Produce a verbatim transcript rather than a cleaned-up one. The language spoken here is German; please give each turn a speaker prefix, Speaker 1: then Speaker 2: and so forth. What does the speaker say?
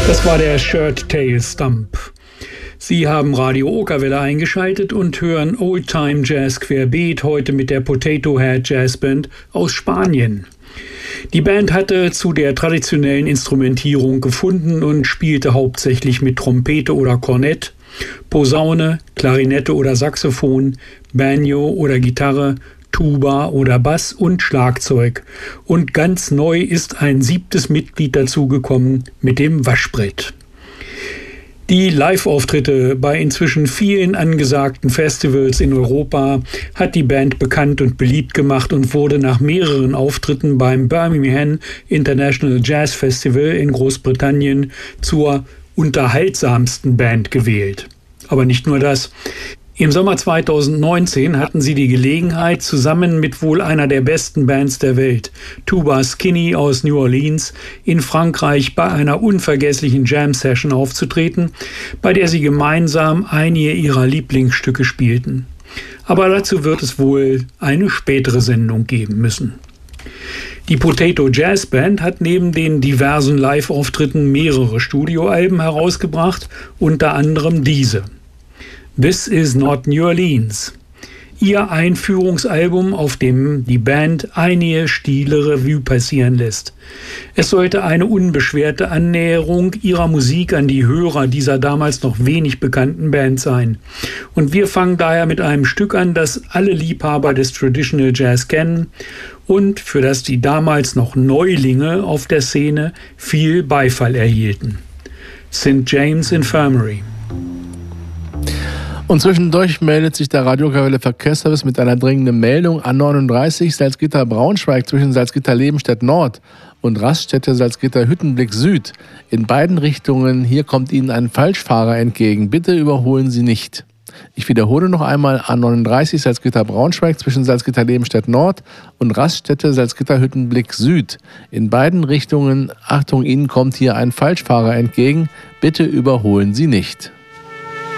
Speaker 1: Das war der Shirt Tail Stump. Sie haben Radio Okerwelle eingeschaltet und hören Old Time Jazz querbeet, heute mit der Potato Head Jazz Band aus Spanien. Die Band hatte zu der traditionellen Instrumentierung gefunden und spielte hauptsächlich mit Trompete oder Kornett, Posaune, Klarinette oder Saxophon, Banjo oder Gitarre, Tuba oder Bass und Schlagzeug. Und ganz neu ist ein siebtes Mitglied dazugekommen mit dem Waschbrett. Die Live-Auftritte bei inzwischen vielen angesagten Festivals in Europa hat die Band bekannt und beliebt gemacht und wurde nach mehreren Auftritten beim Birmingham International Jazz Festival in Großbritannien zur unterhaltsamsten Band gewählt. Aber nicht nur das. Im Sommer zweitausendneunzehn hatten sie die Gelegenheit, zusammen mit wohl einer der besten Bands der Welt, Tuba Skinny aus New Orleans, in Frankreich bei einer unvergesslichen Jam-Session aufzutreten, bei der sie gemeinsam einige ihrer Lieblingsstücke spielten. Aber dazu wird es wohl eine spätere Sendung geben müssen. Die Potato Jazz Band hat neben den diversen Live-Auftritten mehrere Studioalben herausgebracht, unter anderem diese. This is not New Orleans. Ihr Einführungsalbum, auf dem die Band einige Stile Revue passieren lässt. Es sollte eine unbeschwerte Annäherung ihrer Musik an die Hörer dieser damals noch wenig bekannten Band sein. Und wir fangen daher mit einem Stück an, das alle Liebhaber des Traditional Jazz kennen und für das die damals noch Neulinge auf der Szene viel Beifall erhielten. Saint James Infirmary.
Speaker 2: Und zwischendurch meldet sich der Radio Okerwelle Verkehrsservice mit einer dringenden Meldung. A neununddreißig Salzgitter-Braunschweig zwischen Salzgitter-Lebenstedt Nord und Raststätte Salzgitter-Hüttenblick Süd. In beiden Richtungen, hier kommt Ihnen ein Falschfahrer entgegen. Bitte überholen Sie nicht. Ich wiederhole noch einmal, A neununddreißig Salzgitter-Braunschweig zwischen Salzgitter-Lebenstedt Nord und Raststätte Salzgitter-Hüttenblick Süd. In beiden Richtungen, Achtung, Ihnen kommt hier ein Falschfahrer entgegen. Bitte überholen Sie nicht.